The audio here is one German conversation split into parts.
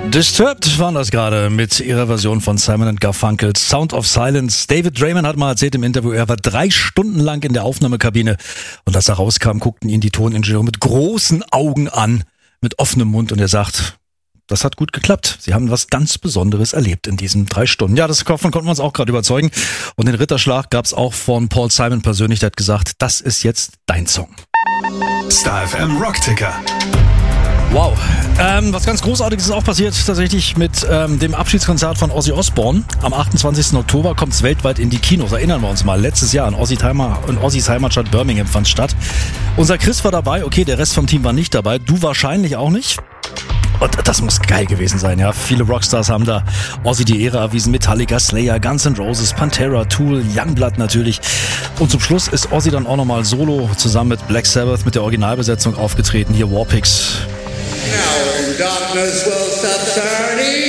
Disturbed waren das gerade mit ihrer Version von Simon & Garfunkel's Sound of Silence. David Draiman hat mal erzählt im Interview, er war 3 Stunden lang in der Aufnahmekabine und als er rauskam, guckten ihn die Toningenieure mit großen Augen an, mit offenem Mund und er sagt, das hat gut geklappt. Sie haben was ganz Besonderes erlebt in diesen 3 Stunden. Ja, davon konnten wir uns auch gerade überzeugen. Und den Ritterschlag gab's auch von Paul Simon persönlich, der hat gesagt, das ist jetzt dein Song. Star FM Rockticker. Wow. Was ganz Großartiges ist auch passiert tatsächlich mit dem Abschiedskonzert von Ozzy Osbourne. Am 28. Oktober kommt es weltweit in die Kinos. Erinnern wir uns mal, letztes Jahr in Ozzys Heimatstadt Birmingham fand statt. Unser Chris war dabei, okay, der Rest vom Team war nicht dabei. Du wahrscheinlich auch nicht. Und das muss geil gewesen sein, ja. Viele Rockstars haben da Ozzy die Ehre erwiesen. Metallica, Slayer, Guns N' Roses, Pantera, Tool, Youngblood natürlich. Und zum Schluss ist Ozzy dann auch nochmal solo zusammen mit Black Sabbath mit der Originalbesetzung aufgetreten. Hier Warpigs. Now darkness will stop turning,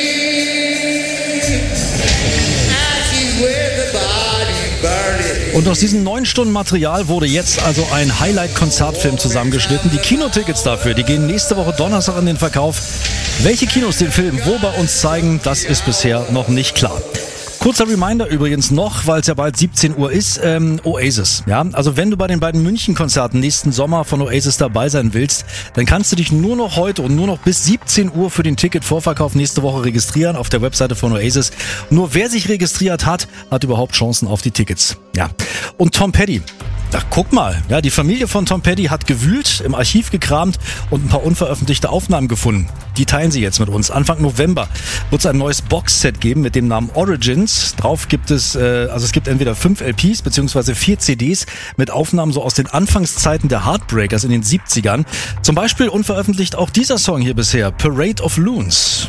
ashes with the body burning. Und aus diesem 9 Stunden Material wurde jetzt also ein Highlight-Konzertfilm zusammengeschnitten. Die Kinotickets dafür, die gehen nächste Woche Donnerstag in den Verkauf. Welche Kinos den Film wo bei uns zeigen, das ist bisher noch nicht klar. Kurzer Reminder übrigens noch, weil es ja bald 17 Uhr ist, Oasis. Ja, also wenn du bei den beiden München-Konzerten nächsten Sommer von Oasis dabei sein willst, dann kannst du dich nur noch heute und nur noch bis 17 Uhr für den Ticketvorverkauf nächste Woche registrieren auf der Webseite von Oasis. Nur wer sich registriert hat, hat überhaupt Chancen auf die Tickets. Ja. Und Tom Petty. Ach, guck mal, ja, die Familie von Tom Petty hat gewühlt, im Archiv gekramt und ein paar unveröffentlichte Aufnahmen gefunden. Die teilen sie jetzt mit uns. Anfang November wird es ein neues Boxset geben mit dem Namen Origins. Drauf gibt es, es gibt entweder 5 LPs bzw. 4 CDs mit Aufnahmen so aus den Anfangszeiten der Heartbreakers in den 70ern. Zum Beispiel unveröffentlicht auch dieser Song hier bisher, Parade of Loons.